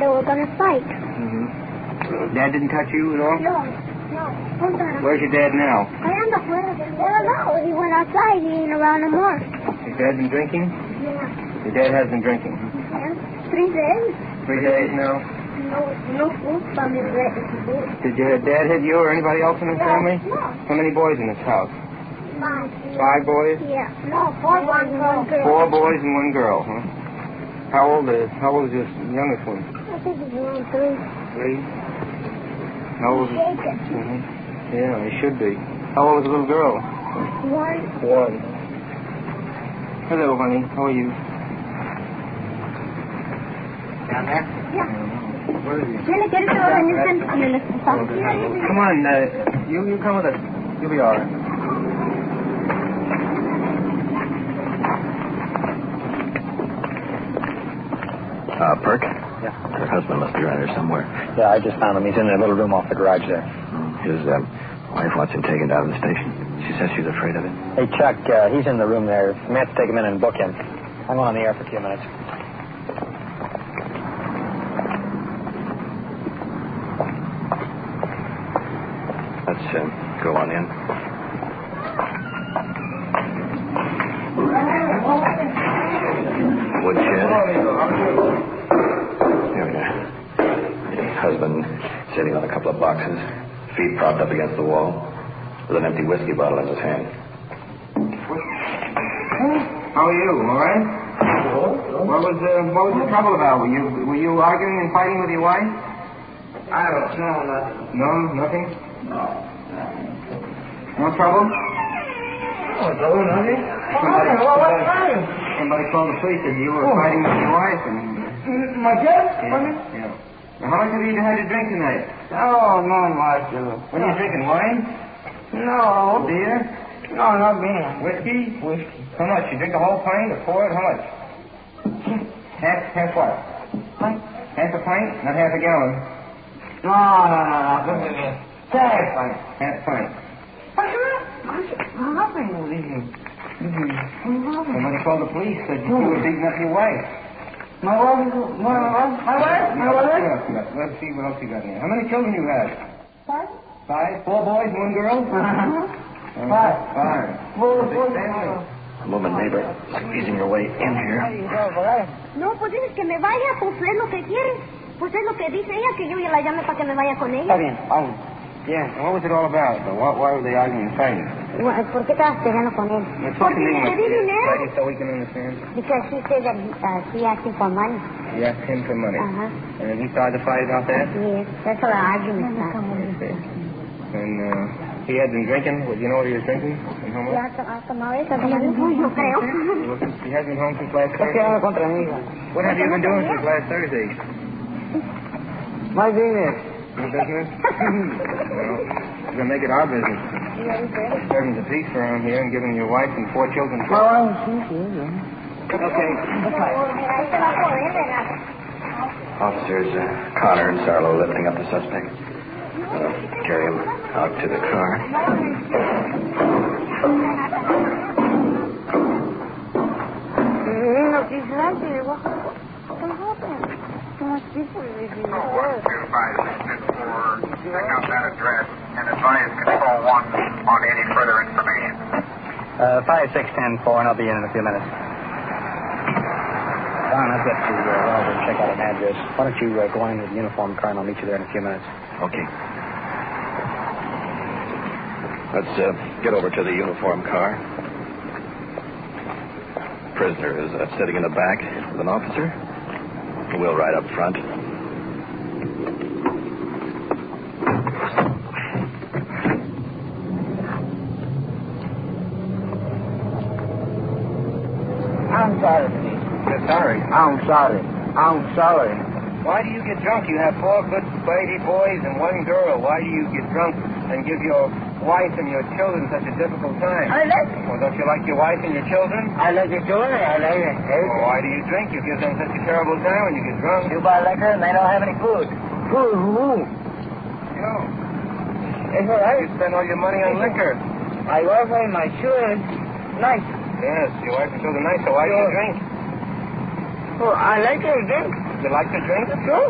they were going to fight. Mm-hmm. Dad didn't touch you at all? No. Where's your dad now? I don't know. He went outside. He ain't around no more. Your dad been drinking? Yeah. Your dad has been drinking? Yeah. 3 days. 3 days now? No food from his leg. Did your dad hit you or anybody else in the family? No. How many boys in this house? 5. 5 boys? Yeah. No, 4 boys and 1 girl. 4 boys and 1 girl, huh? How old is your youngest one? I think he's around 3. 3? How old is Jacob. Yeah, he should be. How old is the little girl? 1. 1. Hello, honey. How are you? Down there? Yeah. Where is he? Come Come on, you come with us. You'll be all right. Perk? Yeah. Her husband must be around here somewhere. Yeah, I just found him. He's in a little room off the garage there. His wife wants him taken down to the station. She says she's afraid of it. Hey, Chuck, he's in the room there. Matt's take him in and book him. I'm on the air for a few minutes. Let's go on in. Woodshed. Here we are. His husband sitting on a couple of boxes, feet propped up against the wall, with an empty whiskey bottle in his hand. How are you? All right? What was the trouble about? Were you arguing and fighting with your wife? I don't know nothing. No, nothing. No. No trouble? No, nothing. Somebody called the police and you were fighting with your wife and. Myself? Yeah. Now, how much have you had to drink tonight? Oh, no, much. What are you drinking? Wine? No. Beer? No, not beer. Whiskey? Whiskey. How much? You drink a whole pint, a quart? How much? Half what? Pint? Half a pint? Not half a gallon. No. Look at this. Half pint. Half pint. What happened to you? Somebody called the police, said you were beating up your wife. My wife? Yeah, let's see what else you got in here. How many children you have? 5? 4 boys and 1 girl? 5. 5. Big family. A woman neighbor squeezing her way in here. No, pues dices que me vaya, pues es lo que quiere. Pues es lo que dice ella, que yo ya la llame para que me vaya con Está ella. bien, vamos. Yeah, what was it all about? Why were they arguing and fighting? ¿Por qué estabas peleando con él? Porque le di dinero. Like so we can understand. Because he said that he asked him for money. You asked him for money. Uh-huh. And then he started to fight about that? Yes, that's what the argument is. And he had been drinking. Do you know what he was drinking? And how much? Yo creo. He hasn't been home since last Thursday? What have you been doing since last Thursday? My business. Your business? Well, we're going to make it our business. Serving the peace around here and giving your wife and 4 children. Okay. Officers Connor and Sarlo lifting up the suspect. Carry him out to the car. Check out that address and advise Control 1 on any further information. 5610-4, and I'll be in a few minutes. Don, I've got to check out an address. Why don't you go on into the uniform car, and I'll meet you there in a few minutes. Okay. Let's get over to the uniform car. Prisoner is sitting in the back with an officer. We'll ride up front. I'm sorry, please. You're sorry. I'm sorry. Why do you get drunk? You have 4 good baby boys and 1 girl. Why do you get drunk and give your wife and your children such a difficult time? I like it. Well, don't you like your wife and your children? I like it, children. I like it. Well, why do you drink? You give them such a terrible time when you get drunk. You buy liquor and they don't have any food. Food, who? You. It's all right. You spend all your money on liquor. My wife and my children, nice. Yes, your wife and children nice, so why do you drink? Oh, I like to drink. You like to drink? Sure.